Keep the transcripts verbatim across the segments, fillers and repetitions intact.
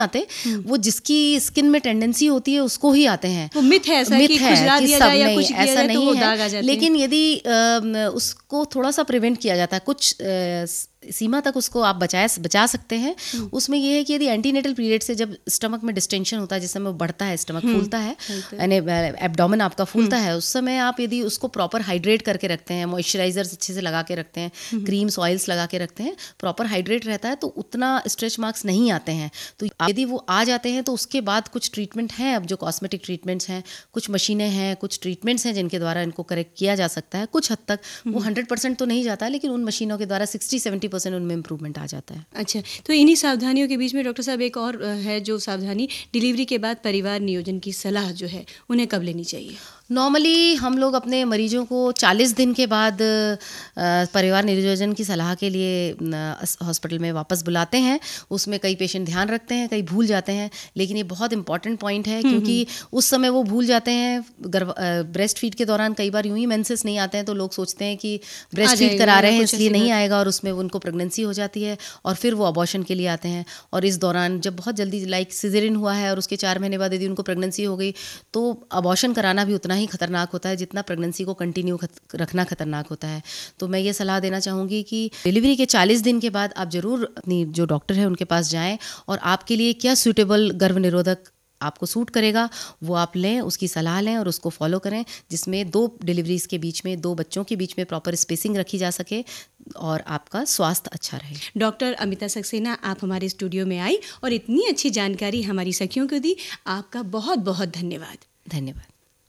आते, वो जिसकी स्किन में टेंडेंसी होती है उसको ही आते हैं। वो मिथ है ऐसा मिथ कि है खुजला कि दिया सब जाए या नहीं, कुछ किया ऐसा जाए तो नहीं वो है। दाग आ जाते लेकिन यदि अ, उसको थोड़ा सा प्रिवेंट किया जाता है, कुछ अ, सीमा तक उसको आप बचाए बचा सकते हैं। उसमें यह है कि यदि एंटीनेटल पीरियड से जब स्टमक में डिस्टेंशन होता है, जिस समय वो बढ़ता है, स्टमक फूलता है, यानी एब्डोमेन आपका फूलता है, उस समय आप यदि उसको प्रॉपर हाइड्रेट करके रखते हैं, मॉइस्चराइजर्स अच्छे से लगा के रखते हैं, क्रीम्स ऑयल्स लगा के रखते हैं, प्रॉपर हाइड्रेट रहता है, तो उतना स्ट्रेच मार्क्स नहीं आते हैं। तो यदि वो आ जाते हैं तो उसके बाद कुछ ट्रीटमेंट हैं, अब जो कॉस्मेटिक ट्रीटमेंट्स हैं, कुछ मशीनें हैं, कुछ ट्रीटमेंट्स हैं जिनके द्वारा इनको करेक्ट किया जा सकता है। कुछ हद तक वो हंड्रेड परसेंट तो नहीं जाता, लेकिन उन मशीनों के द्वारा सिक्सटी सेवेंटी परसेंट उनमें इंप्रूवमेंट आ जाता है। अच्छा, तो इन्हीं सावधानियों के बीच में डॉक्टर साहब एक और है जो सावधानी, डिलीवरी के बाद परिवार नियोजन की सलाह जो है उन्हें कब लेनी चाहिए? नॉर्मली हम लोग अपने मरीजों को चालीस दिन के बाद परिवार नियोजन की सलाह के लिए हॉस्पिटल में वापस बुलाते हैं। उसमें कई पेशेंट ध्यान रखते हैं, कई भूल जाते हैं, लेकिन ये बहुत इंपॉर्टेंट पॉइंट है, क्योंकि उस समय वो भूल जाते हैं। ब्रेस्ट फीड के दौरान कई बार यूं ही मेंसेस नहीं आते हैं, तो लोग सोचते हैं कि ब्रेस्ट फीड करा रहे हैं इसलिए नहीं आएगा, और उसमें उनको प्रेगनेंसी हो जाती है, और फिर वो अबॉर्शन के लिए आते हैं। और इस दौरान जब बहुत जल्दी लाइक सिजेरियन हुआ है और उसके चार महीने बाद यदि उनको प्रेगनेंसी हो गई, तो अबॉर्शन कराना भी उतना ही खतरनाक होता है जितना प्रेगनेंसी को कंटिन्यू खत, रखना खतरनाक होता है। तो मैं ये सलाह देना चाहूँगी कि डिलीवरी के चालीस दिन के बाद आप ज़रूर अपनी जो डॉक्टर है उनके पास जाएं, और आपके लिए क्या सूटेबल गर्भ निरोधक आपको सूट करेगा वो आप लें, उसकी सलाह लें और उसको फॉलो करें, जिसमें दो डिलीवरीज के बीच में, दो बच्चों के बीच में प्रॉपर स्पेसिंग रखी जा सके और आपका स्वास्थ्य अच्छा रहे। डॉक्टर अमिता सक्सेना, आप हमारे स्टूडियो में आई और इतनी अच्छी जानकारी हमारी सखियों को दी, आपका बहुत बहुत धन्यवाद। धन्यवाद।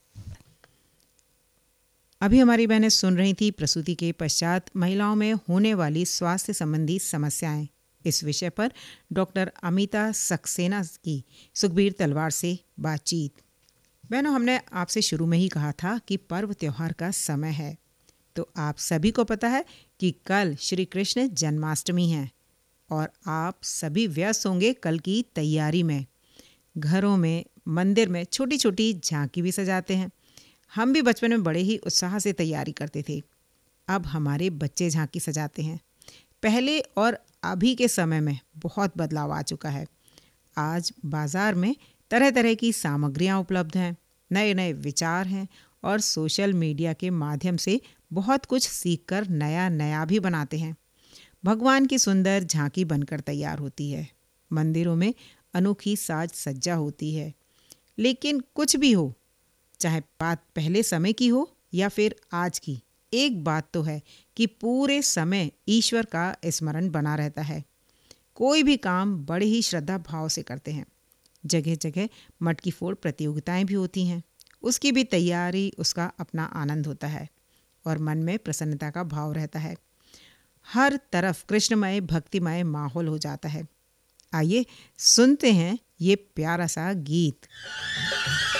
अभी हमारी बहनें सुन रही थी प्रसूति के पश्चात महिलाओं में होने वाली स्वास्थ्य संबंधी समस्याएं। इस विषय पर डॉक्टर अमिता सक्सेना की सुखबीर तलवार से बातचीत। बहनों, हमने आपसे शुरू में ही कहा था कि पर्व त्योहार का समय है, तो आप सभी को पता है कि कल श्री कृष्ण जन्माष्टमी है और आप सभी व्यस्त होंगे कल की तैयारी में। घरों में, मंदिर में छोटी छोटी झांकी भी सजाते हैं। हम भी बचपन में बड़े ही उत्साह से तैयारी करते थे। अब हमारे बच्चे झांकी सजाते हैं। पहले और अभी के समय में बहुत बदलाव आ चुका है। आज बाज़ार में तरह तरह की सामग्रियां उपलब्ध हैं, नए नए विचार हैं, और सोशल मीडिया के माध्यम से बहुत कुछ सीखकर नया नया भी बनाते हैं। भगवान की सुंदर झांकी बनकर तैयार होती है। मंदिरों में अनोखी साज सज्जा होती है। लेकिन कुछ भी हो, चाहे बात पहले समय की हो या फिर आज की, एक बात तो है कि पूरे समय ईश्वर का स्मरण बना रहता है। कोई भी काम बड़े ही श्रद्धा भाव से करते हैं। जगह जगह मटकी फोड़ प्रतियोगिताएं भी होती हैं। उसकी भी तैयारी, उसका अपना आनंद होता है और मन में प्रसन्नता का भाव रहता है। हर तरफ कृष्णमय भक्तिमय माहौल हो जाता है। आइए सुनते हैं ये प्यारा सा गीत।